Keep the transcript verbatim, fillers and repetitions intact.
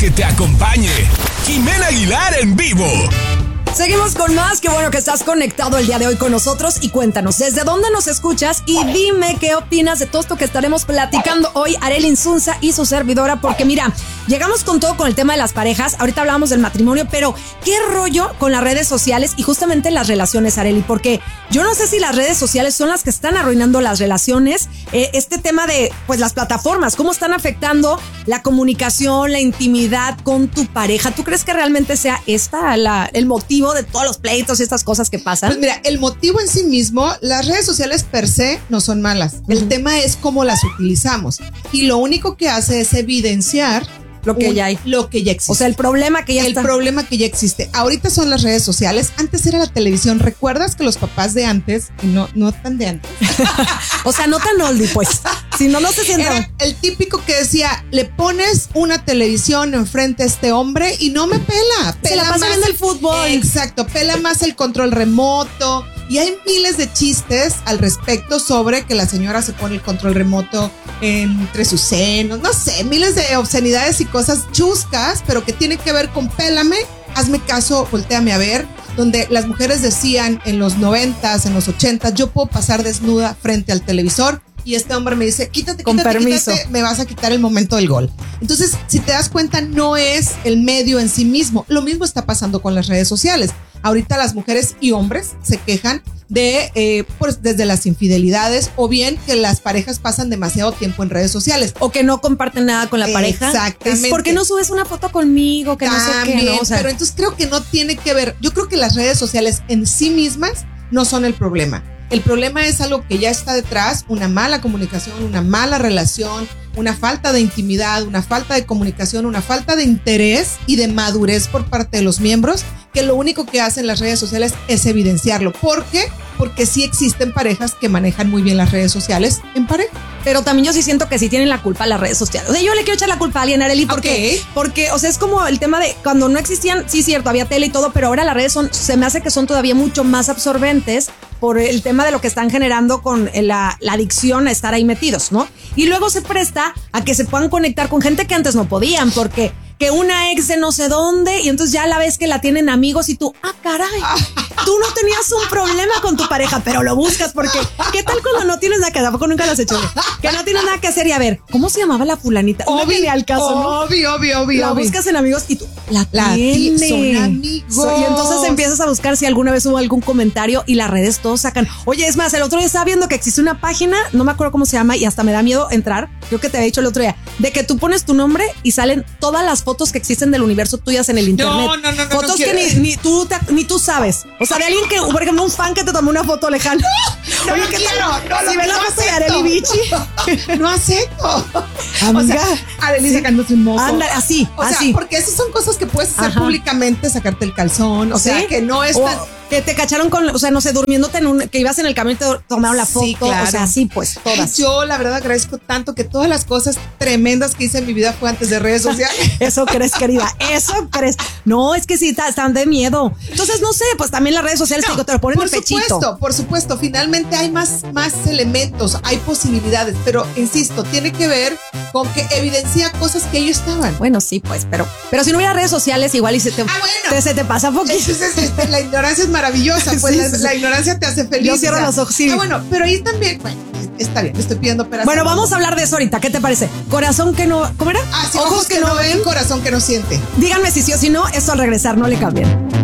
que te acompañe. Jimena Aguilar en vivo. Seguimos con más. Qué bueno que estás conectado el día de hoy con nosotros y cuéntanos desde dónde nos escuchas y dime qué opinas de todo esto que estaremos platicando hoy Arely Insunza y su servidora, porque mira, llegamos con todo con el tema de las parejas. Ahorita hablábamos del matrimonio, pero qué rollo con las redes sociales y justamente las relaciones, Arely, porque yo no sé si las redes sociales son las que están arruinando las relaciones. Eh, este tema de pues las plataformas, cómo están afectando la comunicación, la intimidad con tu pareja. ¿Tú crees que realmente sea esta la, el motivo de todos los pleitos y estas cosas que pasan? Pues mira, el motivo en sí mismo, las redes sociales per se no son malas. Uh-huh. El tema es cómo las utilizamos. Y lo único que hace es evidenciar lo que un, ya hay. Lo que ya existe. O sea, el problema que ya el está. El problema que ya existe. Ahorita son las redes sociales. Antes era la televisión. ¿Recuerdas que los papás de antes, y no, no tan de antes? O sea, no tan oldie, pues. Si no, no se sienta. Era el típico que decía, le pones una televisión enfrente a este hombre y no me pela. Pela se la pasa viendo el fútbol. Exacto, pela más el control remoto. Y hay miles de chistes al respecto sobre que la señora se pone el control remoto entre sus senos. No sé, miles de obscenidades y cosas chuscas, pero que tienen que ver con pélame, hazme caso, voltéame a ver. Donde las mujeres decían en los noventas, en los ochentas, yo puedo pasar desnuda frente al televisor. Y este hombre me dice, quítate, con quítate, permiso. quítate, me vas a quitar el momento del gol. Entonces, si te das cuenta, no es el medio en sí mismo. Lo mismo está pasando con las redes sociales. Ahorita las mujeres y hombres se quejan de, eh, pues, desde las infidelidades o bien que las parejas pasan demasiado tiempo en redes sociales. O que no comparten nada con la pareja. Exactamente. Es, ¿por qué no subes una foto conmigo? Que También, no sé qué. ¿no? O sea, pero entonces creo que no tiene que ver. Yo creo que las redes sociales en sí mismas no son el problema. El problema es algo que ya está detrás, una mala comunicación, una mala relación, una falta de intimidad, una falta de comunicación, una falta de interés y de madurez por parte de los miembros, que lo único que hacen las redes sociales es evidenciarlo. ¿Por qué? Porque sí existen parejas que manejan muy bien las redes sociales en pareja. Pero también yo sí siento que sí tienen la culpa las redes sociales. O sea, yo le quiero echar la culpa a alguien, Arely, porque, okay. porque, o sea, es como el tema de cuando no existían, sí, cierto, había tele y todo, pero ahora las redes son, se me hace que son todavía mucho más absorbentes por el tema de lo que están generando con la, la adicción a estar ahí metidos, ¿no? Y luego se presta a que se puedan conectar con gente que antes no podían, porque que una ex de no sé dónde, y entonces ya la ves que la tienen amigos y tú, ah, caray, tú no tenías un problema con tu pareja, pero lo buscas porque, ¿qué tal cuando no tienes nada que hacer? Tampoco nunca lo has hecho, que no tienes nada que hacer y a ver, ¿cómo se llamaba la fulanita? Obvio, no al caso, ¿no? Obvio, obvio, obvio. La obvio. buscas en amigos y tú, la, la tienes. Son amigos. So, y entonces empiezas a buscar si alguna vez hubo algún comentario y las redes todos sacan. Oye, es más, el otro día estaba viendo que existe una página, no me acuerdo cómo se llama y hasta me da miedo entrar, creo que te había dicho el otro día, de que tú pones tu nombre y salen todas las fotos que existen del universo tuyas en el internet. No, no, no, no. Fotos no que ni, ni, tú te, ni tú sabes. O sea, de alguien que, por ejemplo, un fan que te tomó una foto lejana. No, Oye, no ¿qué quiero. tal? No, si no, ven la no foto de acepto. Arely Bichi. No acepto. Amiga. O sea, Arely sí. sacándose un moco. Anda, así, o así. sea, porque esas son cosas que puedes hacer Ajá. públicamente, sacarte el calzón. O ¿Sí? sea, que no es tan... O que te cacharon con, o sea, no sé, durmiéndote en un, que ibas en el camión y te tomaron la foto. Sí, claro. O sea, sí, pues, todas. Yo, la verdad, agradezco tanto que todas las cosas tremendas que hice en mi vida fue antes de redes sociales. Eso crees, querida, eso crees. No, es que sí, están de miedo. Entonces, no sé, pues también las redes sociales no, te, te lo ponen por en el pechito. Por supuesto, por supuesto. Finalmente hay más, más elementos, hay posibilidades, pero insisto, tiene que ver con que evidencia cosas que ellos estaban. Bueno, sí, pues, pero, pero si no hubiera redes sociales, igual y se te, ah, bueno. te, se te pasa poquito. Entonces, este, la ignorancia es maravillosa, pues sí, la, sí. la ignorancia te hace feliz. Yo cierro o sea, los ojos, sí. Ah, bueno, pero ahí también, bueno, está bien, estoy pidiendo peras. Bueno, vamos a hablar de eso ahorita, ¿qué te parece? Corazón que no, ¿cómo era? Ah, sí, ojos, ojos que, que no ven, corazón que no siente. Díganme si sí o si no, esto al regresar, no le cambien.